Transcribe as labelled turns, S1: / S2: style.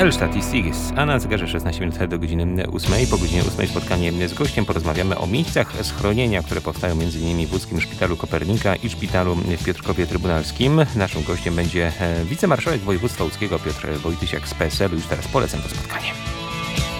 S1: Elstadt i Sigis, a na zegarze 16 minut do godziny 8. Po godzinie 8 spotkanie z gościem. Porozmawiamy o miejscach schronienia, które powstają m.in. w łódzkim Szpitalu Kopernika i Szpitalu w Piotrkowie Trybunalskim. Naszym gościem będzie wicemarszałek województwa łódzkiego Piotr Wojtysiak z PSL-u. Już teraz polecam to spotkanie.